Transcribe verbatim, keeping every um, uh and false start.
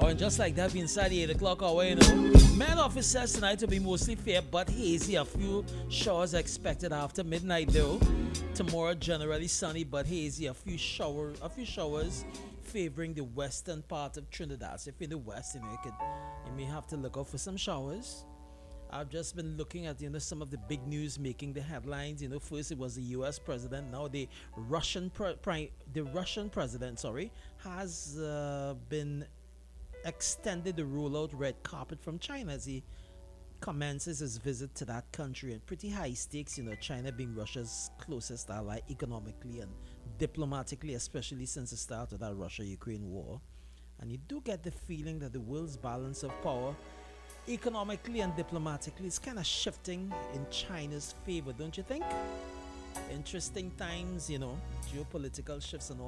and just like that, we inside the eight o'clock hour, you know. Met officers tonight to be mostly fair but hazy. A few showers expected after midnight, though. Tomorrow, generally sunny but hazy. A few shower, a few showers favoring the western part of Trinidad. So if you're in the west, you know, you could, you may have to look out for some showers. I've just been looking at you know some of the big news making the headlines. You know, first it was the U S president. Now the Russian pre- pri- the Russian president, sorry, has uh, been extended the rollout red carpet from China as he commences his visit to that country. And pretty high stakes, you know, China being Russia's closest ally economically and diplomatically, especially since the start of that Russia-Ukraine war. And you do get the feeling that the world's balance of power economically and diplomatically is kind of shifting in China's favor, don't you think? Interesting times, you know, geopolitical shifts and all.